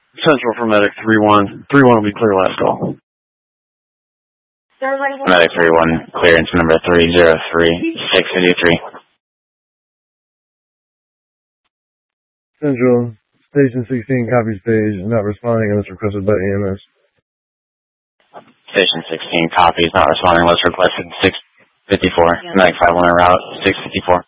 Central for Medic 3-1. 3-1 will be clear last call. Medic 3-1, clearance number 303653. Central, Station 16 copies page, not responding unless requested by EMS. Station 16 copies, not responding unless requested 654. Medic 5-1 en route, 654.